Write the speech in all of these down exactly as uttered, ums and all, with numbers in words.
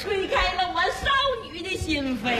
吹开了我少女的心扉。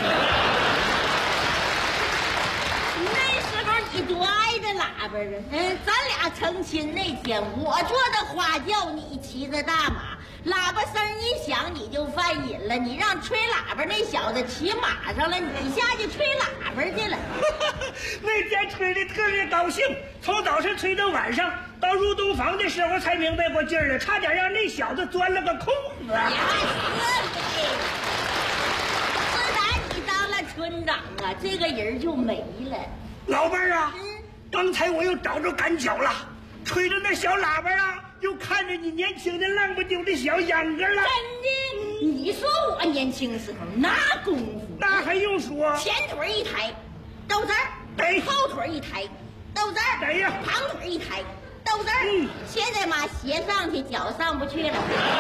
那时候你多爱这喇叭啊！嗯，咱俩成亲那天，我坐着花轿，你骑着大马，喇叭声一响你就犯瘾了。你让吹喇叭那小子骑马上了，你下去吹喇叭去了。 那天吹的特别高兴，从早上吹到晚上，到入洞房的时候才明白过劲儿了，差点让那小子钻了个空子。 呀，是自打你当了村长啊，这个人就没了。 老伴儿啊， 嗯， 刚才我又找着赶脚了，吹着那小喇叭啊，又看着你年轻的浪不丢的小秧歌了。 真的？你说我年轻时候那功夫， 那还用说？ 前腿一抬，到这儿； 对， 后腿一抬，到这儿； 对呀， 旁腿一抬，到这儿。 嗯， 现在嘛，鞋上去，脚上不去了。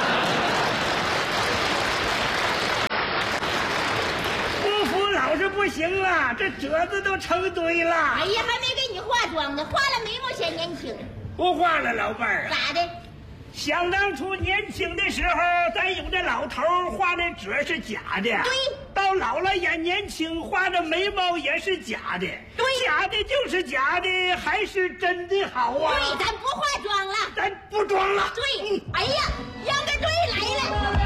不服老是不行了，这褶子都成堆了。 哎呀，还没给你化妆呢，化了眉毛显年轻。 不化了，老伴儿啊。 咋的？ 想当初年轻的时候，咱有这老头画那褶是假的， 对。 到老了演年轻，画的眉毛也是假的， 对。 假的就是假的，还是真的好啊。 对，咱不化妆了， 咱不装了。 对，哎呀，秧歌队来了。